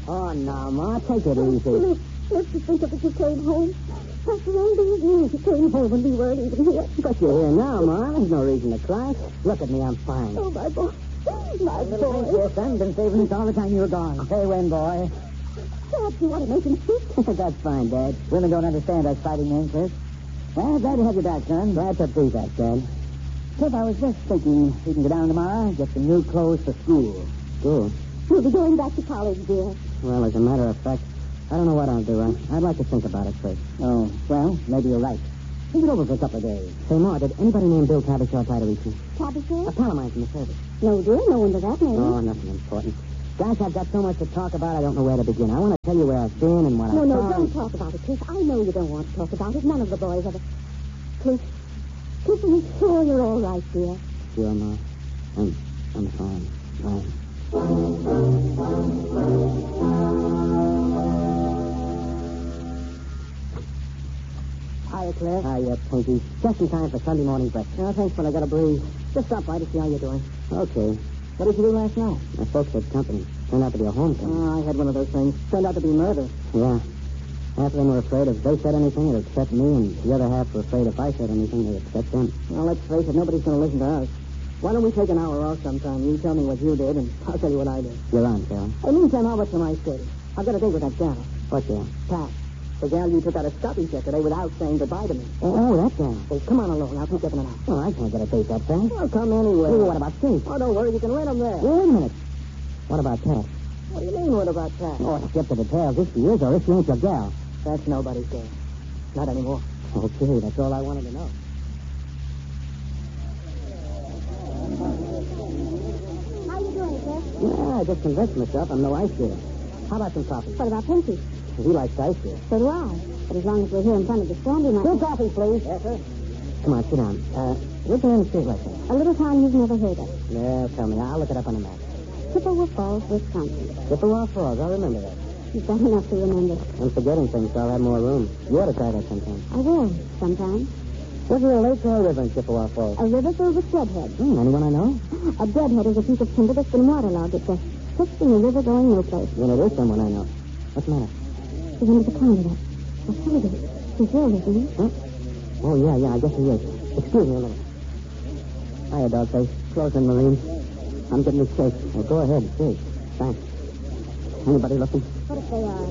Oh, no, Ma. Take it easy. Let's just think of it. You came home. After all these years, you came home and we weren't even here. But you're here now, Ma. There's no reason to cry. Look at me. I'm fine. Oh, my boy. My Little boy. thing for your son. Been saving this all the time you were gone. Say when, boy. Dad, you want to make him sick? That's fine, Dad. Women don't understand us fighting men, Chris. Well, glad to have you back, son. Glad to be back, Dad. Cliff, I was just thinking we can go down tomorrow, get some new clothes for school. School? We'll be going back to college, dear. Well, as a matter of fact, I don't know what I'll do. I'd like to think about it first. Oh, well, maybe you're right. Think it over for a couple of days. Say, Ma, did anybody named Bill Cabashaw try to reach you? Cabashaw? A pal of mine from the service. No, dear. No one to that name. Oh, nothing important. Gosh, I've got so much to talk about, I don't know where to begin. I want to tell you where I've been and what No, I've no, done. don't talk about it, Cliff. I know you don't want to talk about it. None of the boys ever. Cliff, are you sure you're all right, dear? Sure, Ma. I'm fine. Fine. Hiya, Claire. Hiya, Pinky. Just in time for Sunday morning breakfast. Oh, thanks, but I got a breeze. Just stop by to see how you're doing. Okay. What did you do last night? My folks had company. Turned out to be a homecoming. Oh, I had one of those things. Turned out to be murder. Yeah. Half of them were afraid if they said anything, they'd accept me, and the other half were afraid if I said anything, they'd accept them. Well, let's face it, nobody's going to listen to us. Why don't we take an hour off sometime? You tell me what you did, and I'll tell you what I did. You're on, Carol. Hey, meantime, I'll bet you my city. I've got a date with that gal. What gal? Pat. The gal you took out of Stubby's yesterday without saying goodbye to me. Oh, that gal. Well, come on along. I'll keep giving it out. Oh, I can't get a date that fast. Well, come anyway. Well, what about Steve? Oh, don't worry. You can rent him there. Wait a minute. What about Pat? What do you mean, what about Pat? Oh, skip the details. If she is or if she ain't your gal. That's nobody's gal. Not anymore. Okay, that's all I wanted to know. How you doing, Cliff? Yeah, I just convinced myself I'm no ice skater. How about some coffee? What about Pinky? He likes ice skating. So do I. But as long as we're here in front of the stand, we might... Two coffee, please. Yes, sir. Come on, sit down. What's the name of the street like that? A little town you've never heard of. Yeah, tell me. I'll look it up on the map. Chippewa Falls, Wisconsin. Chippewa Falls. I'll remember that. You've got enough to remember. I'm forgetting things, so I'll have more room. You ought to try that sometime. I will, sometime. Was there a lake or a river in Chippewa Falls? A river filled with deadhead. Anyone I know? A deadhead is a piece of timber that's been waterlogged. It's just fixed in a river going no place. Then it is someone I know. What's the matter? She's under the counter there. I told her. She's ill, isn't he? Huh? Oh, yeah, I guess he is. Excuse me a minute. Hiya, Dogface. Closing, Marine. I'm getting this shake. Well, go ahead. Shake. Thanks. Anybody looking? What if they are?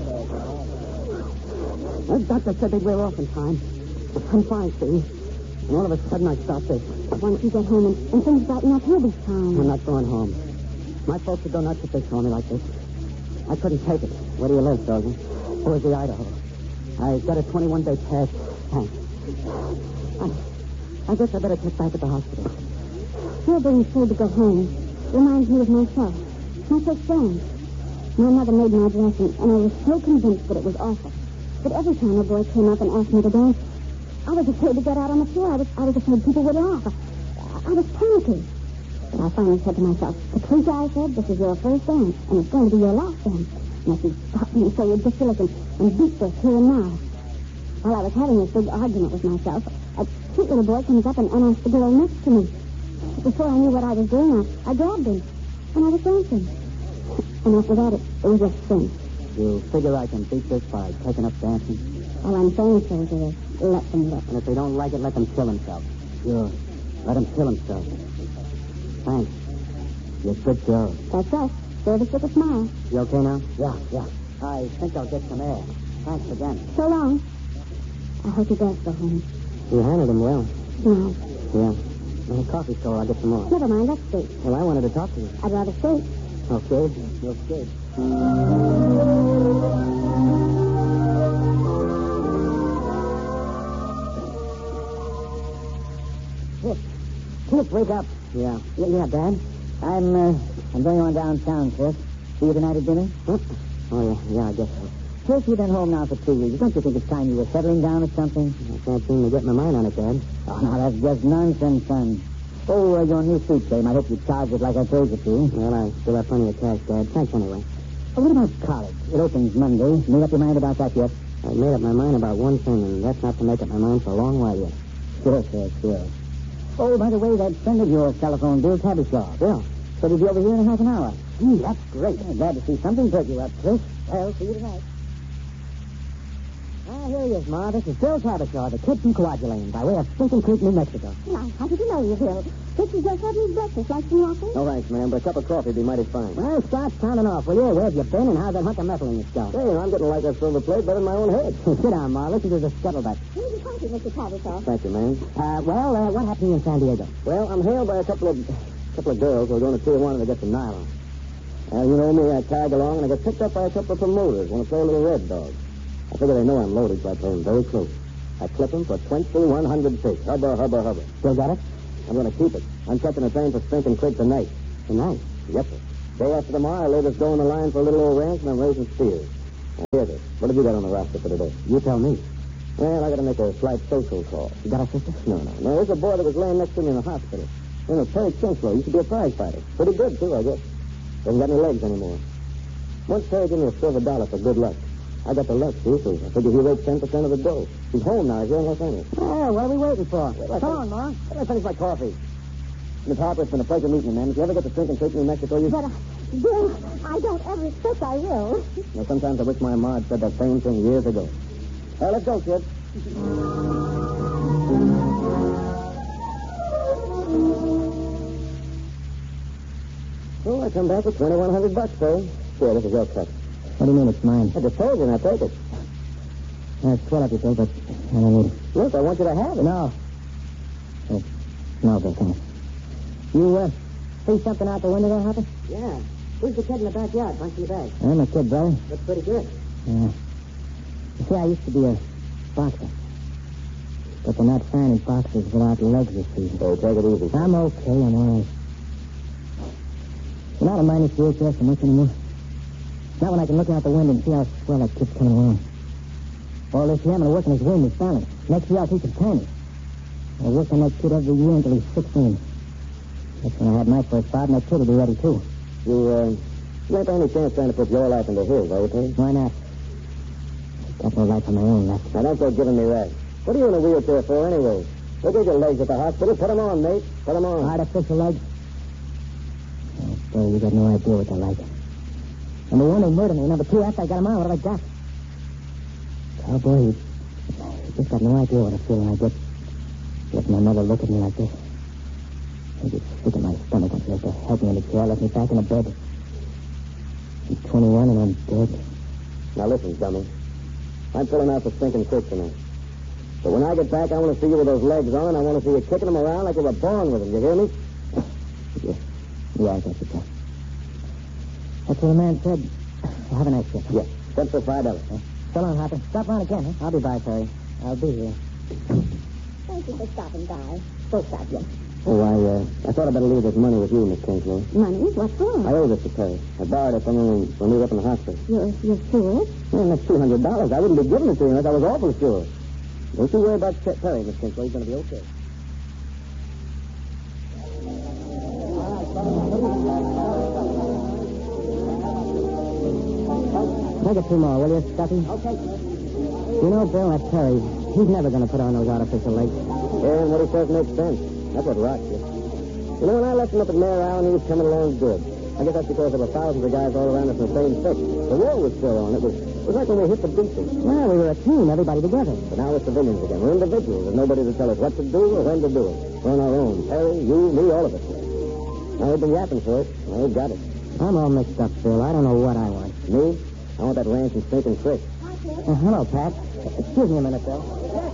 The doctor said they'd wear off in time. I'm fine, Steve. And all of a sudden, I start this. Once you get home and things brighten up, he'll be fine. I'm not going home. My folks would go nuts if they saw me like this. I couldn't take it. Where do you live, Sergeant? Boise, Idaho. I got a 21-day pass. Thanks. I guess I better check back at the hospital. You're being told to go home. Reminds me of myself. My first dance. My mother made my dressing, and I was so convinced that it was awful. But every time a boy came up and asked me to dance, I was afraid to get out on the floor. I was afraid people would laugh. I was panicky. But I finally said to myself, Patricia, I said, this is your first dance, and it's going to be your last dance. And if you stop me so ridiculous and beat this here and now. While I was having this big argument with myself, a cute little boy comes up and asks the girl next to me. Before I knew what I was doing, I grabbed him, and I was dancing. And after that, it was just sin. You figure I can beat this by taking up dancing? All I'm saying, soldier, is let them look. And if they don't like it, let them kill themselves. Sure. Let him kill himself. Thanks. You're a good girl. That's us. Service with a smile. You okay now? Yeah. I think I'll get some air. Thanks again. So long. I hope he does go home. You handled him well. No. Yeah. In the coffee store, I'll get some more. Never mind, let's stay. Well, I wanted to talk to you. I'd rather stay. Okay. You're good. Cliff, wake up. Yeah, Dad? I'm going on downtown, Cliff. See you tonight at dinner? Huh? Oh, yeah, I guess so. Cliff, you've been home now for 2 weeks. Don't you think it's time you were settling down or something? I can't seem to get my mind on it, Dad. Oh, now, that's just nonsense, son. Oh, your new suit game. I hope you charge it like I told you to. Well, I still have plenty of cash, Dad. Thanks anyway. Oh, what about college? It opens Monday. Made up your mind about that yet? I made up my mind about one thing, and that's not to make up my mind for a long while yet. Sure. Oh, by the way, that friend of yours telephoned Bill Cabashaw. Yeah. So he'll be over here in half an hour. Gee, that's great. I'm glad to see something good you up, Chris. Well, see you tonight. Ah, here he is, Ma. This is Bill Tabershaw, the kid from Coagulating, by way of Stinking Creek, New Mexico. Now, how did you know you, Bill? This is just having breakfast like some waffles. No thanks, ma'am, but a cup of coffee would be mighty fine. Well, start sounding off, will you? Where have you been and how's that hunk of metal in your skull? Hey, I'm getting like that silver plate better than my own head. Sit down, Ma. Listen to the scuttlebutt. Here's a coffee, Mr. Tabershaw. Thank you, ma'am. What happened to you in San Diego? Well, I'm hailed by a couple of girls who are going to Tijuana to get some nylon. You know me, I tag along, and I get picked up by a couple of promoters. Want to play a little red dog. I figure they know I'm loaded, so I play them very close. I clip them for 2,100 fish. Hubba, hubba, hubba. Still got it? I'm going to keep it. I'm catching a train for Stinking Creek tonight. Tonight? Yes, sir. Day after tomorrow, I lay this dough on the line for a little old ranch, and I'm raising steers. Now, here it is. What have you got on the roster for today? You tell me. Well, I got to make a slight social call. You got a sister? No. There's a boy that was laying next to me in the hospital. You know, Terry Kinslow. Used to be a prize fighter. Pretty good, too, I guess. Doesn't got any legs anymore. Once Terry gave me a silver dollar for good luck. I got the luck, too, so I figure he raised 10% of the dough. He's home now. He's here in Los Angeles. Oh, what are we waiting for? Come on, Ma. Let me finish my coffee. Miss Harper, it's been a pleasure meeting you, ma'am. If you ever get to Stinking Creek, New Mexico, you... But, Bill, I don't ever expect I will. You know, sometimes I wish my ma had said that same thing years ago. Well, let's go, kid. So I come back with $2,100, sir. Sure, this is your cut. What do you mean it's mine? I just told you, now take it. That's swell up you, Bill, but I don't need it. Look, I want you to have it. No. No, Bill, thanks. You, see something out the window there, Hopper? Yeah. Who's the kid in the backyard, punching the bag? I'm a kid, brother. Looks pretty good. Yeah. You see, I used to be a boxer. But they're not signing boxers without legs this season. So take it easy. I'm okay, I'm all right. You know, I don't mind this VHS so much anymore. Not when I can look out the window and see how swell that kid's coming along. All this yamming working his wind is silent. Next year I'll teach him tennis. I'll work on that kid every year until he's 16. That's when I had my first fight, and that kid will be ready, too. You ain't by any chance trying to put your life into his, are you, Tony? Why not? I've got no life of my own left. Now, don't go giving me that. What are you in a wheelchair for, anyway? They get your legs at the hospital. Put them on, mate. Put them on. Artificial legs? Oh, boy, you got no idea what they're like. Number one, they murdered me. Number two, after I got them on, what have I got? Cowboy, you just got no idea what I feel when I get my mother look at me like this. I get sick in my stomach. I feel to help me in the chair, let me back in the bed. I'm 21 and I'm dead. Now listen, dummy. I'm pulling out for Stinking Creek tonight. But when I get back, I want to see you with those legs on, and I want to see you kicking them around like you were born with them. You hear me? Yeah, I guess you can. That's what the man said. Well, have a nice trip. Yeah. Tip for $5. Huh? So long, Hopper. Stop on again, huh? I'll be by, Terry. I'll be here. Thank you for stopping by. We'll stop you. Oh, I thought I'd better leave this money with you, Miss Kinslow. Money? What for? I owe this to Terry. I borrowed it from him when we were up in the hospital. You're sure? Well, that's $200. I wouldn't be giving it to you unless I was awful sure. Don't you worry about Terry, Miss Kinslow. He's going to be okay. Take it two more, will you, Stuffy? Okay, sir. You know, Bill, that Terry, he's never going to put on those artificial legs. Yeah, and what he says makes sense. That's what rocks you. You know, when I left him up at Mare Island, he was coming along good. I guess that's because there were thousands of guys all around us in the same fix. The war was still on. It was like when we hit the beaches. Well, we were a team, everybody together. But now we're civilians again. We're individuals. There's nobody to tell us what to do or when to do it. We're on our own. Terry, you, me, all of us. Now, we've been yapping for it. Now, we've got it. I'm all mixed up, Phil. I don't know what I want. Me? I want that ranch in Stinking Creek. Hello, Pat. Excuse me a minute, Phil.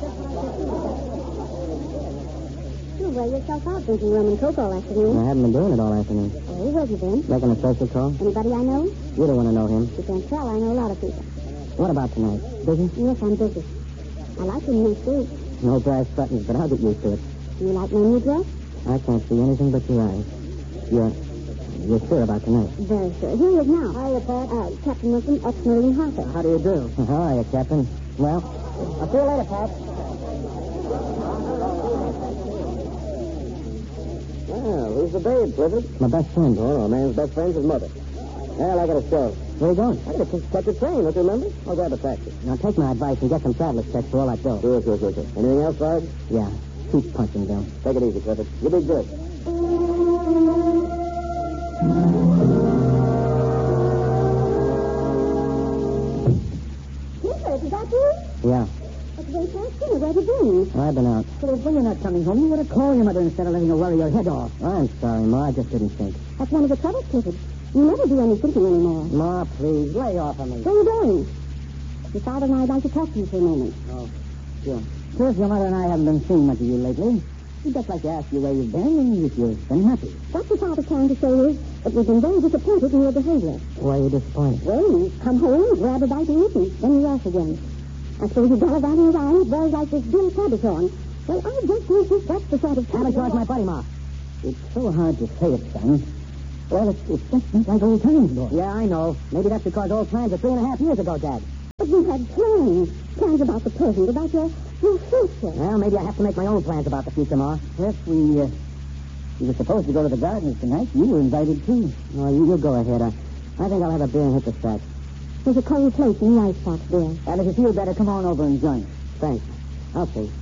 You wear yourself out drinking rum and coke all afternoon. I haven't been doing it all afternoon. Oh, where have you been? Making a social call? Anybody I know? You don't want to know him. You can't tell. I know a lot of people. What about tonight? Busy? Yes, I'm busy. I like your new suit. No brass buttons, but I'll get used to it. You like my new dress? I can't see anything but your eyes. You're sure about tonight? Very sure. Here he is now. Hiya, Pat. Captain Wilson, ex-Marine Harper. How do you do? How are you, Captain? Well, I'll see you later, Pat. Well, who's the babe, Clifford? My best friend. Oh, a man's best friend's his mother. Well, I got to show. Where are you going? I got to catch a train, don't you remember? I'll grab a taxi. Now, take my advice and get some traveler's checks for all that dough. Sure. Anything else, Sarge? Yeah. Keep punching, Bill. Take it easy, Clifford. You'll be good. you? Yeah. It's very past dinner. Where have you been? I've been out. Well, when you're not coming home, you would have called your mother instead of letting her worry your head off. I'm sorry, Ma. I just didn't think. That's one of the troubles, Clifford. You never do any thinking anymore. Ma, please, lay off of me. Where are you going? Your father and I'd like to talk to you for a moment. Oh, sure. Since your mother and I haven't been seeing much of you lately, we'd just like to ask you where you've been and if you've been happy. What your father's trying to say is that we've been very disappointed in your behavior. Why are you disappointed? Well, you come home, grab a bite to eat, and then you're off again. I suppose you gallivanting around with boys like this Bill Cabazon. Well, I just don't think that's the sort of... Cabazon's my buddy, Ma. It's so hard to say it, son. Well, it's just not like old times, boy. Yeah, I know. Maybe that's because old times are 3.5 years ago, Dad. But we had plans about the present, about your future. Well, maybe I have to make my own plans about the future, Ma. Yes, we were supposed to go to the gardens tonight. You were invited, too. Oh, you go ahead. I think I'll have a beer and hit the sack. There's a cold place in the icebox there. And if you feel better, come on over and join us. Thanks. I'll see.